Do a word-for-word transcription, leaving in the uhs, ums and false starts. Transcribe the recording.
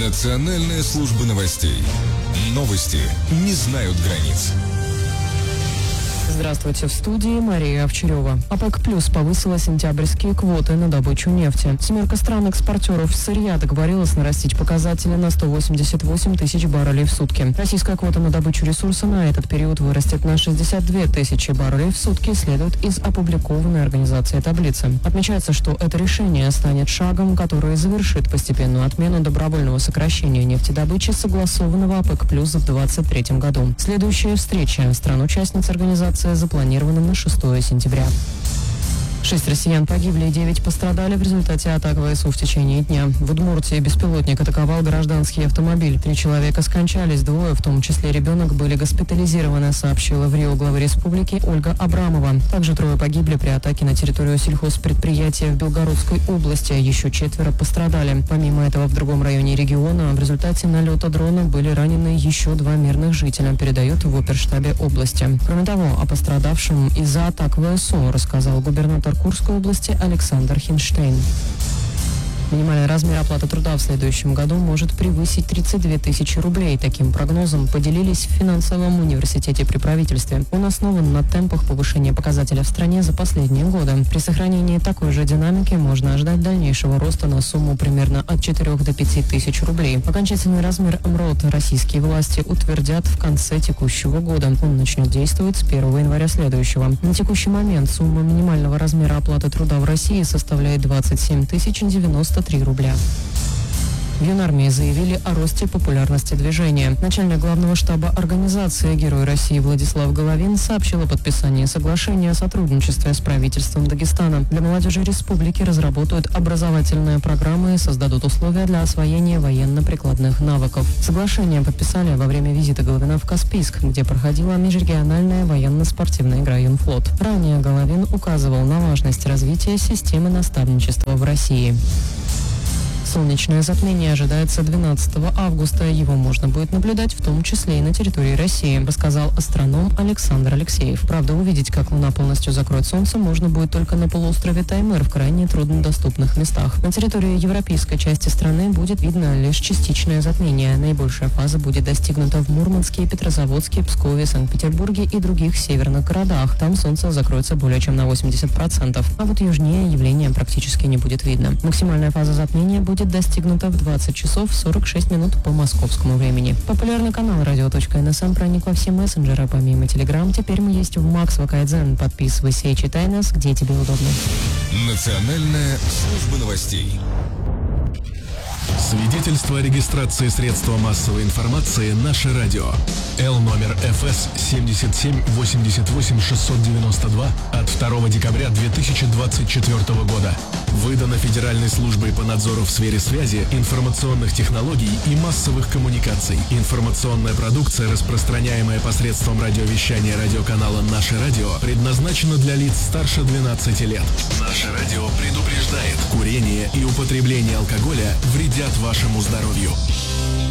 Национальная служба новостей. Новости не знают границ. Здравствуйте, в студии Мария Овчарева. ОПЕК плюс повысила сентябрьские квоты на добычу нефти. Семерка стран-экспортеров сырья договорилась нарастить показатели на сто восемьдесят восемь тысяч баррелей в сутки. Российская квота на добычу ресурса на этот период вырастет на шестьдесят две тысячи баррелей в сутки, следует из опубликованной организацией таблицы. Отмечается, что это решение станет шагом, который завершит постепенную отмену добровольного сокращения нефтедобычи, согласованного ОПЕК плюс в двадцать третьем году. Следующая встреча стран-участниц организации запланировано на шестое сентября. Шесть россиян погибли и девять пострадали в результате атак ВСУ в течение дня. В Удмуртии беспилотник атаковал гражданский автомобиль. Три человека скончались, двое, в том числе ребенок, были госпитализированы, сообщила в РИО глава республики Ольга Абрамова. Также трое погибли при атаке на территорию сельхозпредприятия в Белгородской области. Еще четверо пострадали. Помимо этого, в другом районе региона в результате налета дрона были ранены еще два мирных жителя, передают в оперштабе области. Кроме того, о пострадавшем из-за атак ВСУ рассказал губернатор Курской области Александр Хинштейн. Минимальный размер оплаты труда в следующем году может превысить тридцать две тысячи рублей. Таким прогнозом поделились в финансовом университете при правительстве. Он основан на темпах повышения показателя в стране за последние годы. При сохранении такой же динамики можно ожидать дальнейшего роста на сумму примерно от четырёх до пяти тысяч рублей. Окончательный размер МРОТ российские власти утвердят в конце текущего года. Он начнет действовать с первого января следующего. На текущий момент сумма минимального размера оплаты труда в России составляет двадцать семь тысяч девяносто три рубля. В Юнармии заявили о росте популярности движения. Начальник главного штаба организации «Герой России» Владислав Головин сообщил о подписании соглашения о сотрудничестве с правительством Дагестана. Для молодежи республики разработают образовательные программы и создадут условия для освоения военно-прикладных навыков. Соглашение подписали во время визита Головина в Каспийск, где проходила межрегиональная военно-спортивная игра «Юнфлот». Ранее Головин указывал на важность развития системы наставничества в России. Солнечное затмение ожидается двенадцатого августа. Его можно будет наблюдать в том числе и на территории России, рассказал астроном Александр Алексеев. Правда, увидеть, как Луна полностью закроет Солнце, можно будет только на полуострове Таймыр в крайне труднодоступных местах. На территории европейской части страны будет видно лишь частичное затмение. Наибольшая фаза будет достигнута в Мурманске, Петрозаводске, Пскове, Санкт-Петербурге и других северных городах. Там Солнце закроется более чем на восемьдесят процентов. А вот южнее явление практически не будет видно. Максимальная фаза затмения будет достигнута в двадцать часов сорок шесть минут по московскому времени. Популярный канал радио точка эн эс эм проник во все мессенджеры. Помимо Телеграм, теперь мы есть в Макс Вакайдзен. Подписывайся и читай нас, где тебе удобно. Национальная служба новостей. Свидетельство о регистрации средства массовой информации «Наше радио». Л номер эф эс семьдесят семь восемьдесят восемь шестьсот девяносто два от второго декабря две тысячи двадцать четвёртого года. Выдано Федеральной службой по надзору в сфере связи, информационных технологий и массовых коммуникаций. Информационная продукция, распространяемая посредством радиовещания радиоканала «Наше радио», предназначена для лиц старше двенадцати лет. «Наше радио» предупреждает: курение и употребление алкоголя вредят вашему здоровью.